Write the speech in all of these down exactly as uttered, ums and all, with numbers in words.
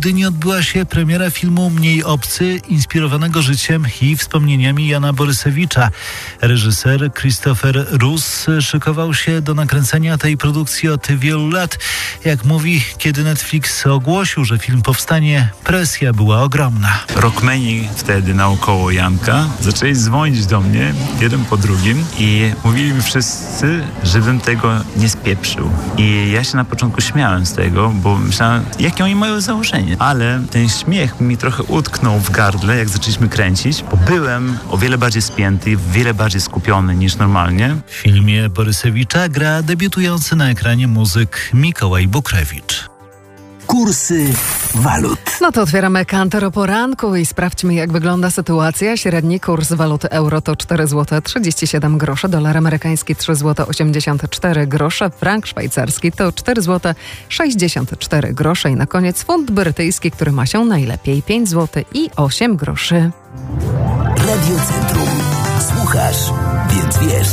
Gdyni odbyła się premiera filmu Mniej obcy, inspirowanego życiem i wspomnieniami Jana Borysewicza. Reżyser Christopher Roos szykował się do nakręcenia tej produkcji od wielu lat. Jak mówi, kiedy Netflix ogłosił, że film powstanie, presja była ogromna. Rockmeni wtedy naokoło Janka zaczęli dzwonić do mnie jeden po drugim i mówili mi wszyscy, żebym tego nie spieprzył. I ja się na początku śmiałem z tego, bo myślałem, jakie oni mają założenie. Ale ten śmiech mi trochę utknął w gardle, jak zaczęliśmy kręcić, bo byłem o wiele bardziej spięty, wiele bardziej skupiony niż normalnie. W filmie Borysewicza gra debiutujący na ekranie muzyk Mikołaj Bukrewicz. Kursy walut. No to otwieramy kantor o poranku i sprawdźmy, jak wygląda sytuacja. Średni kurs waluty euro to cztery złote trzydzieści siedem groszy, dolar amerykański trzy złote osiemdziesiąt cztery grosze, frank szwajcarski to cztery złote sześćdziesiąt cztery grosze i na koniec funt brytyjski, który ma się najlepiej, pięć złotych i osiem groszy. Radio Centrum. Słuchasz, więc wiesz.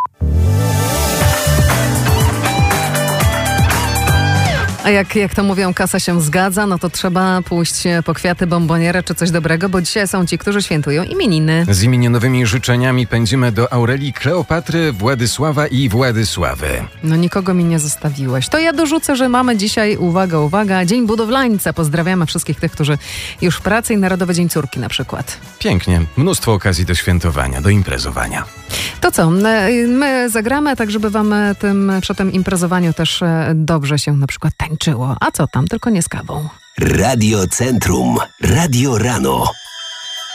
A jak, jak to mówią, kasa się zgadza, no to trzeba pójść po kwiaty, bombonierę czy coś dobrego, bo dzisiaj są ci, którzy świętują imieniny. Z imieninowymi życzeniami pędzimy do Aurelii, Kleopatry, Władysława i Władysławy. No nikogo mi nie zostawiłeś. To ja dorzucę, że mamy dzisiaj, uwaga, uwaga, Dzień Budowlańca. Pozdrawiamy wszystkich tych, którzy już w pracy i Narodowy Dzień Córki na przykład. Pięknie. Mnóstwo okazji do świętowania, do imprezowania. To co? My zagramy tak, żeby wam tym, przy tym imprezowaniu też dobrze się na przykład tańczyło. A co tam? Tylko nie z kawą. Radio Centrum. Radio Rano.